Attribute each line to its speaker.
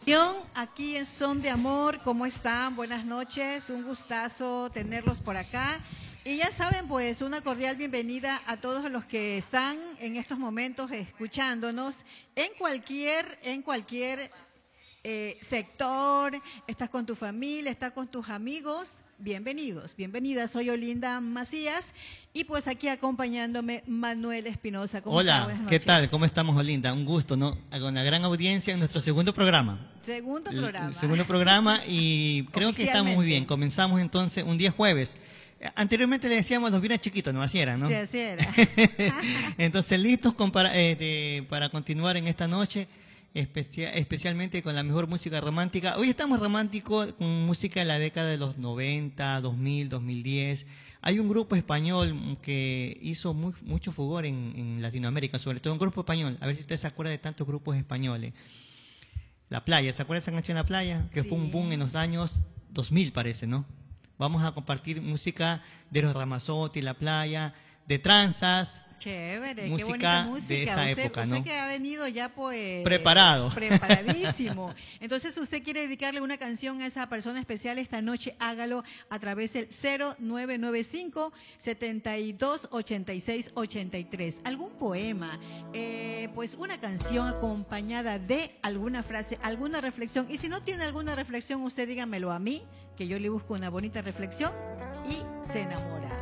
Speaker 1: Aquí en Son de Amor, ¿cómo están? Buenas noches, un gustazo tenerlos por acá. Y ya saben, pues, una cordial bienvenida a todos los que están en estos momentos escuchándonos en cualquier sector. Estás con tu familia, estás con tus amigos. Bienvenidos, bienvenidas. Soy Olinda Macías y pues aquí acompañándome Manuel Espinosa.
Speaker 2: Hola, ¿qué tal? ¿Cómo estamos, Olinda? Un gusto, ¿no? Con la gran audiencia en nuestro segundo programa.
Speaker 1: Segundo
Speaker 2: programa y creo que estamos muy bien. Comenzamos entonces un día jueves. Anteriormente le decíamos los viernes chiquitos, ¿no? Así era, ¿no?
Speaker 1: Sí, así era.
Speaker 2: Entonces, listos para continuar en esta noche. Especialmente con la mejor música romántica. Hoy estamos románticos con música de la década de los 90, 2000, 2010. Hay un grupo español que hizo mucho furor en Latinoamérica, sobre todo un grupo español. A ver si usted se acuerda de tantos grupos españoles. La Playa, ¿se acuerda de esa canción La Playa? Que fue un boom en los años 2000, parece, ¿no? Vamos a compartir música de los Ramazzotti, La Playa, de Tranzas.
Speaker 1: Chévere,
Speaker 2: música,
Speaker 1: qué bonita música
Speaker 2: de esa época, ¿no?
Speaker 1: Usted que ha venido ya pues
Speaker 2: preparadísimo.
Speaker 1: Entonces, usted quiere dedicarle una canción a esa persona especial esta noche, hágalo a través del 0995-728683. ¿Algún poema? Pues una canción acompañada de alguna frase, alguna reflexión. Y si no tiene alguna reflexión, usted dígamelo a mí, que yo le busco una bonita reflexión y se enamora.